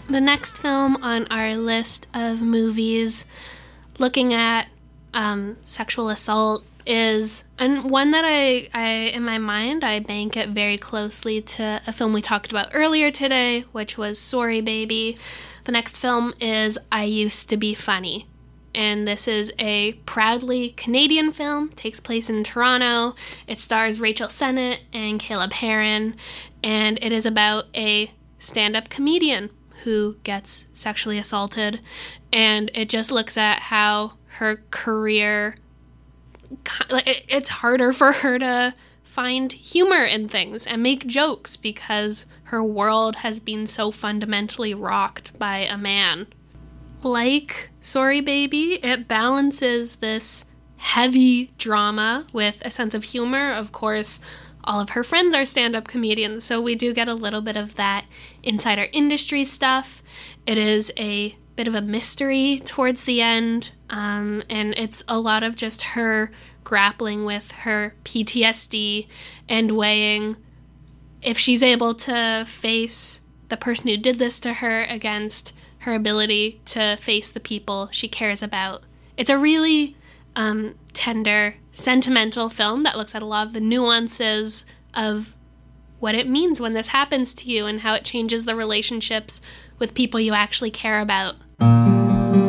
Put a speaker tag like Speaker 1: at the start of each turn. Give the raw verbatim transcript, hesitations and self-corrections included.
Speaker 1: The next film on our list of movies looking at um, sexual assault is and one that I, I, in my mind, I bank it very closely to a film we talked about earlier today, which was Sorry Baby. The next film is I Used to Be Funny. And this is a proudly Canadian film, takes place in Toronto. It stars Rachel Sennett and Caleb Heron, and it is about a stand-up comedian who gets sexually assaulted, and it just looks at how her career, it's harder for her to find humor in things and make jokes because her world has been so fundamentally rocked by a man. Like Sorry Baby, it balances this heavy drama with a sense of humor. Of course, all of her friends are stand-up comedians, so we do get a little bit of that insider industry stuff. It is a bit of a mystery towards the end, um, and it's a lot of just her grappling with her P T S D and weighing if she's able to face the person who did this to her against her ability to face the people she cares about. It's a really um, tender, sentimental film that looks at a lot of the nuances of what it means when this happens to you and how it changes the relationships with people you actually care about.